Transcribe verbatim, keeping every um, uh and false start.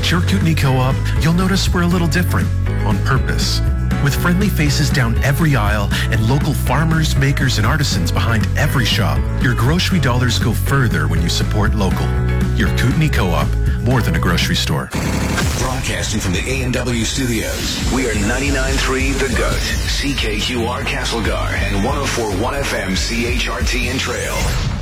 At your Kootenai Co-op, you'll notice we're a little different, on purpose. With friendly faces down every aisle and local farmers, makers, and artisans behind every shop, your grocery dollars go further when you support local. Your Kootenai Co-op, more than a grocery store. Broadcasting from the A and W studios, we are ninety-nine point three The Goat, C K Q R Castlegar, and one oh four point one F M C H R T in Trail.